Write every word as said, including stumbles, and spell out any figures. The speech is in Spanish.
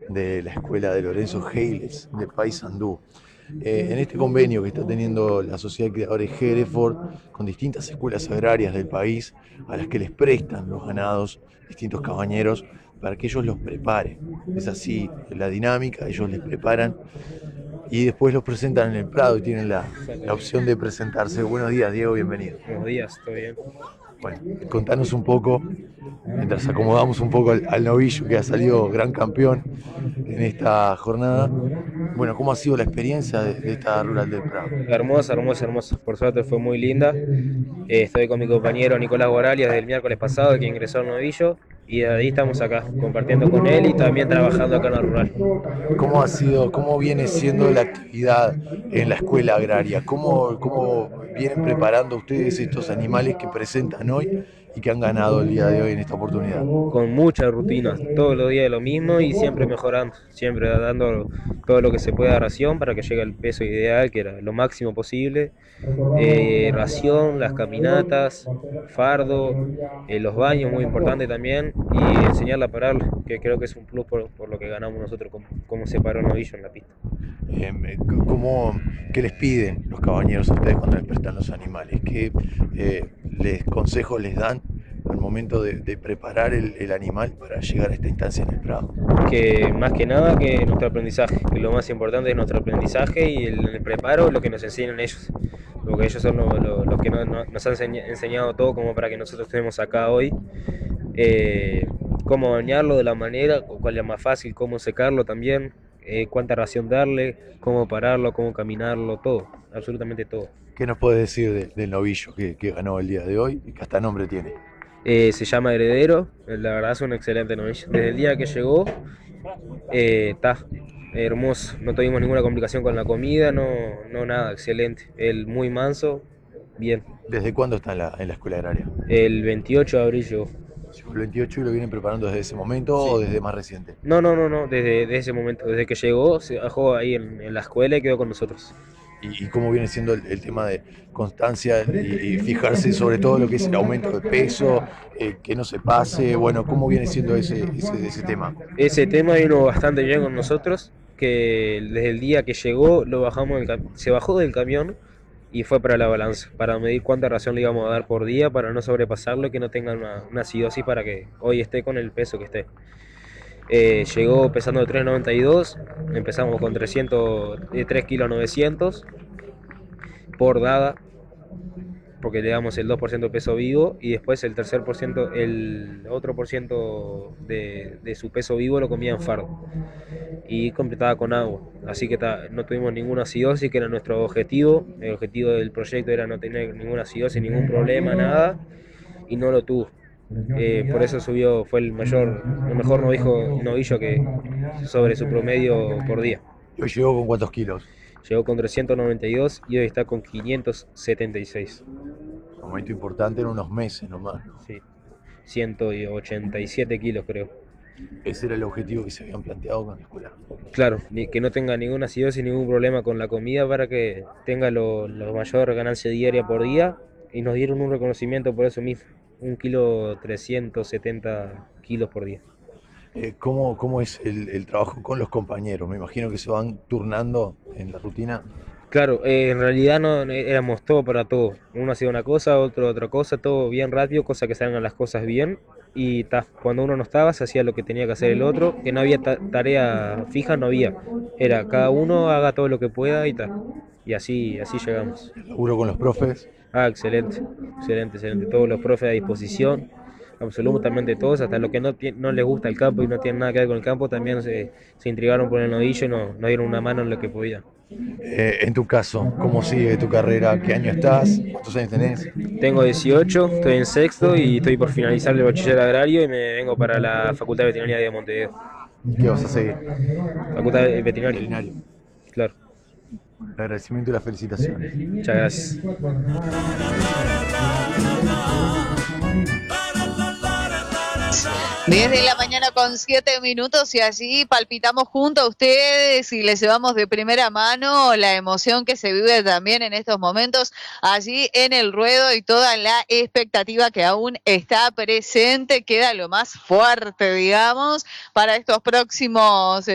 de la escuela de Lorenzo Heiles de Paysandú. Eh, en este convenio que está teniendo la Sociedad de Criadores Hereford con distintas escuelas agrarias del país, a las que les prestan los ganados distintos cabañeros para que ellos los preparen. Es así la dinámica, ellos les preparan y después los presentan en el Prado y tienen la, la opción de presentarse. Buenos días, Diego, bienvenido. Buenos días, ¿todo bien? Bueno, contanos un poco, mientras acomodamos un poco al, al novillo que ha salido gran campeón en esta jornada. Bueno, ¿cómo ha sido la experiencia de, de esta Rural del Prado? Hermosa, hermosa, hermosa. Por suerte fue muy linda. Eh, estoy con mi compañero Nicolás Boralia desde el miércoles pasado, que ingresó al novillo. Y de ahí estamos acá, compartiendo con él y también trabajando acá en la rural. ¿Cómo ha sido, cómo viene siendo la actividad en la escuela agraria? ¿Cómo, cómo vienen preparando ustedes estos animales que presentan hoy y que han ganado el día de hoy en esta oportunidad? Con muchas rutinas, todos los días lo mismo y siempre mejorando, siempre dando todo lo que se pueda a ración para que llegue al peso ideal, que era lo máximo posible. Eh, ración, las caminatas, fardo, eh, los baños, muy importante también, y enseñarla a parar, que creo que es un plus por, por lo que ganamos nosotros, como, como se paró un novillo en la pista. Eh, ¿cómo, ¿Qué les piden los cabañeros a ustedes cuando les prestan los animales? ¿Qué eh, les, consejos les dan al momento de, de preparar el, el animal para llegar a esta instancia en el Prado? Que más que nada que nuestro aprendizaje, que lo más importante es nuestro aprendizaje y el, el preparo, lo que nos enseñan ellos, porque ellos son los lo, lo que no, no, nos han enseñado todo como para que nosotros estemos acá hoy. Eh, cómo bañarlo de la manera, cuál es más fácil, cómo secarlo también, eh, cuánta ración darle, cómo pararlo, cómo caminarlo, todo, absolutamente todo. ¿Qué nos puedes decir de, del novillo que, que ganó el día de hoy y que hasta nombre tiene? Eh, se llama Heredero, la verdad es un excelente novillo. Desde el día que llegó, está eh, hermoso, no tuvimos ninguna complicación con la comida, no, no nada, excelente. El muy manso, bien. ¿Desde cuándo está en la, en la escuela agraria? El veintiocho de abril llegó. ¿El veintiocho y lo vienen preparando desde ese momento Sí. o desde más reciente? No, no, no, no, desde, desde ese momento, desde que llegó, se bajó ahí en, en la escuela y quedó con nosotros. ¿Y, y cómo viene siendo el, el tema de constancia y, y fijarse sobre todo lo que es el aumento de peso, eh, que no se pase? Bueno, ¿cómo viene siendo ese, ese, ese tema? Ese tema vino bastante bien con nosotros, que desde el día que llegó lo bajamos del cam- se bajó del camión y fue para la balanza, para medir cuánta ración le íbamos a dar por día, para no sobrepasarlo y que no tenga una, una acidosis para que hoy esté con el peso que esté. Eh, llegó pesando tres noventa y dos, empezamos con trescientos tres kilos novecientos por dada, porque le damos el dos por ciento de peso vivo y después el tercer por ciento, el otro por ciento de, de su peso vivo lo comía en fardo y completaba con agua, así que ta, no tuvimos ninguna acidosis, que era nuestro objetivo. El objetivo del proyecto era no tener ninguna acidosis, ningún problema, nada, y no lo tuvo. Eh, por eso subió, fue el mayor, el mejor novillo, novillo que sobre su promedio por día. ¿Y hoy llegó con cuántos kilos? Llegó con trescientos noventa y dos y hoy está con quinientos setenta y seis. Un aumento importante en unos meses nomás. Sí, ciento ochenta y siete kilos creo. Ese era el objetivo que se habían planteado con la escuela. Claro, que no tenga ninguna acidosis, ningún problema con la comida para que tenga lo, lo mayor ganancia diaria por día, y nos dieron un reconocimiento por eso mismo, un kilo trescientos setenta kilos por día. Eh, ¿cómo, ¿Cómo es el, el trabajo con los compañeros? Me imagino que se van turnando en la rutina. Claro, eh, en realidad no éramos todo para todo. Uno hacía una cosa, otro otra cosa, todo bien rápido, cosa que salgan las cosas bien. Y ta, cuando uno no estaba, se hacía lo que tenía que hacer el otro, que no había ta tarea fija, no había. Era cada uno haga todo lo que pueda y ta. Y así, así llegamos. Laburo con los profes. Ah, excelente, excelente, excelente. Todos los profes a disposición, absolutamente todos, hasta los que no, no les gusta el campo y no tienen nada que ver con el campo, también se, se intrigaron por el novillo y nos, nos dieron una mano en lo que podían. Eh, en tu caso, ¿cómo sigue tu carrera? ¿Qué año estás? ¿Cuántos años tenés? Tengo dieciocho, estoy en sexto y estoy por finalizar el bachiller agrario y me vengo para la Facultad de Veterinaria de Montevideo. ¿Qué vas a seguir? Facultad de Veterinaria. Veterinario. Claro. El agradecimiento y las felicitaciones. Muchas gracias. diez de la mañana con siete minutos y allí palpitamos junto a ustedes y les llevamos de primera mano la emoción que se vive también en estos momentos allí en el ruedo y toda la expectativa que aún está presente. Queda lo más fuerte, digamos, para estos próximos